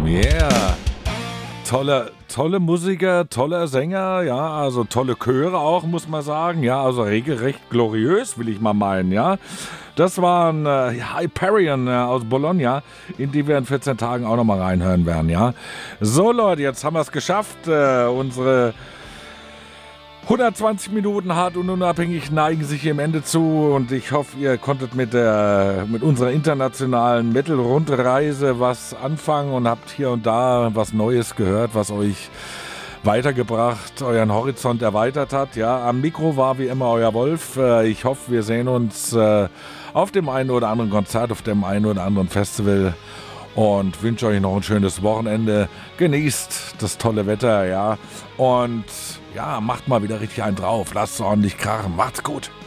Yeah. Tolle Musiker, toller Sänger, ja, also tolle Chöre auch, muss man sagen, ja, also regelrecht gloriös, will ich mal meinen, ja. Das waren Hyperion aus Bologna, in die wir in 14 Tagen auch nochmal reinhören werden, ja. So Leute, jetzt haben wir es geschafft, unsere 120 Minuten hart und unabhängig neigen sich im Ende zu und ich hoffe, ihr konntet mit unserer internationalen Metal-Rundreise was anfangen und habt hier und da was Neues gehört, was euch weitergebracht, euren Horizont erweitert hat. Ja, am Mikro war wie immer euer Wolf. Ich hoffe, wir sehen uns auf dem einen oder anderen Konzert, auf dem einen oder anderen Festival. Und wünsche euch noch ein schönes Wochenende. Genießt das tolle Wetter, ja. Und ja, macht mal wieder richtig einen drauf. Lasst es ordentlich krachen. Macht's gut.